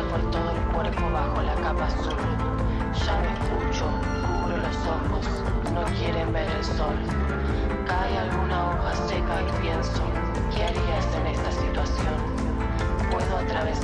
por todo el cuerpo bajo la capa azul. Ya no escucho, cubro los ojos, no quieren ver el sol. Cae alguna hoja seca y pienso, ¿qué harías en esta situación? Puedo atravesar